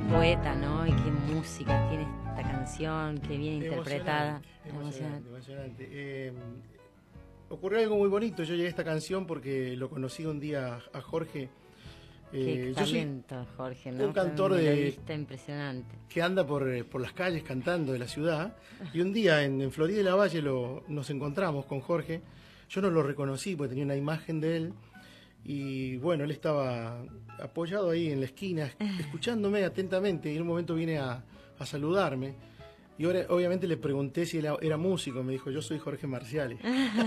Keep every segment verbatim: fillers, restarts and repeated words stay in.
poeta, ¿no? Y qué música tiene esta canción, qué bien interpretada. Emocionante, emocionante. emocionante. Eh, ocurrió algo muy bonito. Yo llegué a esta canción porque lo conocí un día a Jorge. Qué Eh, talento, yo soy Jorge, ¿no? un cantor de, impresionante. que anda por, por las calles cantando de la ciudad. Y un día en, en Florida de la Valle lo, nos encontramos con Jorge. Yo no lo reconocí porque tenía una imagen de él. Y bueno, él estaba apoyado ahí en la esquina, escuchándome atentamente. Y en un momento viene a, a saludarme. Y ahora, obviamente le pregunté si él era, era músico. Me dijo, yo soy Jorge Marciales.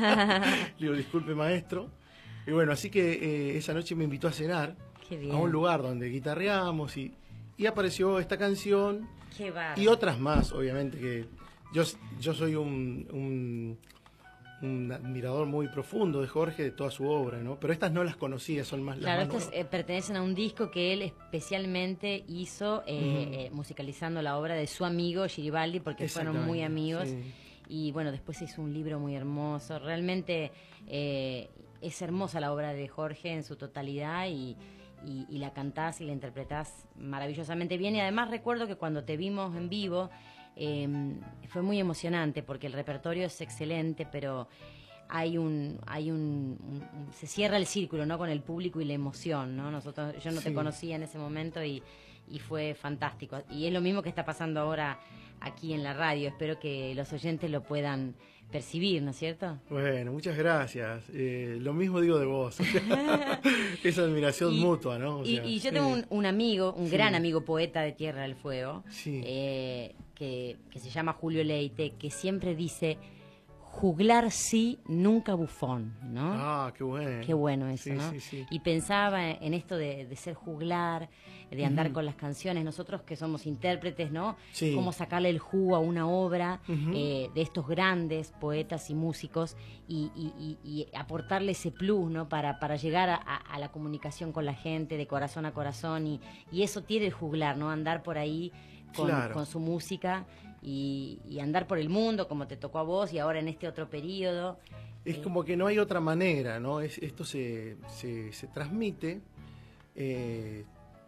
Le digo, disculpe, maestro. Y bueno, así que eh, esa noche me invitó a cenar a un lugar donde guitarreamos y, y apareció esta canción. Qué y otras más, obviamente, que yo, yo soy un, un, un admirador muy profundo de Jorge, de toda su obra, ¿no? Pero estas no las conocía, son más claro, las más estas eh, pertenecen a un disco que él especialmente hizo eh, uh-huh. eh, musicalizando la obra de su amigo Giribaldi, porque fueron muy amigos. Sí. Y bueno, después hizo un libro muy hermoso. Realmente eh, es hermosa la obra de Jorge en su totalidad y, y, y la cantás y la interpretás maravillosamente bien. Y además recuerdo que cuando te vimos en vivo eh, fue muy emocionante porque el repertorio es excelente, pero hay un, hay un, un, un se cierra el círculo, ¿no? Con el público y la emoción, ¿no? Nosotros, yo no sí. te conocía en ese momento y, y fue fantástico. Y es lo mismo que está pasando ahora aquí en la radio. Espero que los oyentes lo puedan percibir, ¿no es cierto? Bueno, muchas gracias. Eh, lo mismo digo de vos. O sea, esa admiración y, mutua, ¿no? O y, sea, y yo sí. tengo un, un amigo, un sí. gran amigo poeta de Tierra del Fuego, sí. eh, que, que se llama Julio Leite, que siempre dice: juglar sí, nunca bufón, ¿no? Ah, qué bueno. Qué bueno eso, sí, ¿no? Sí, sí. Y pensaba en esto de, de ser juglar, de andar uh-huh. con las canciones. Nosotros que somos intérpretes, ¿no? Sí. Cómo sacarle el jugo a una obra uh-huh. eh, de estos grandes poetas y músicos y, y, y, y aportarle ese plus, ¿no? Para, para llegar a, a la comunicación con la gente de corazón a corazón. Y, y eso tiene el juglar, ¿no? Andar por ahí con, claro. con su música. Y, y andar por el mundo como te tocó a vos y ahora en este otro periodo. Es eh, como que no hay otra manera, ¿no? Es, esto se, se, se transmite, eh,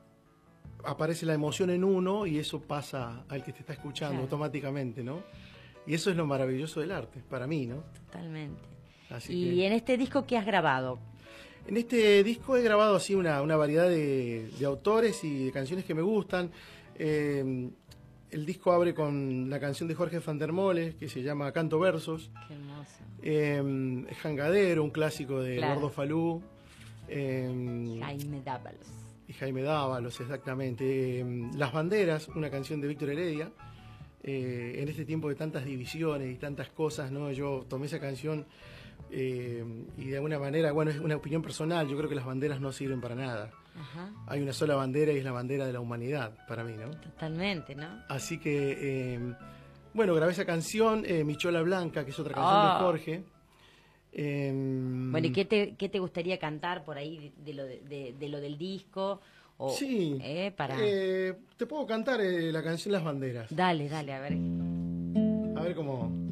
aparece la emoción en uno y eso pasa al que te está escuchando claro. automáticamente, ¿no? Y eso es lo maravilloso del arte, para mí, ¿no? Totalmente. Así y que, en este disco, ¿qué has grabado? En este disco he grabado así una, una variedad de, de autores y de canciones que me gustan. Eh, El disco abre con la canción de Jorge van der Molle, que se llama Canto Versos. Qué hermoso. Eh, Jangadero, un clásico de claro. Gordo Falú. Eh, Jaime Dávalos. Y Jaime Dávalos, exactamente. Eh, Las Banderas, una canción de Víctor Heredia. Eh, en este tiempo de tantas divisiones y tantas cosas, ¿no? Yo tomé esa canción eh, y de alguna manera, bueno, es una opinión personal, yo creo que las banderas no sirven para nada. Ajá. Hay una sola bandera y es la bandera de la humanidad, para mí, ¿no? Totalmente, ¿no? Así que, eh, bueno, grabé esa canción, eh, Michola Blanca, que es otra canción oh. de Jorge. Eh, bueno, ¿y qué te, qué te gustaría cantar por ahí de, de, lo, de, de, de lo del disco? O, sí, eh, para... eh, te puedo cantar eh, la canción Las Banderas. Dale, dale, a ver. A ver cómo...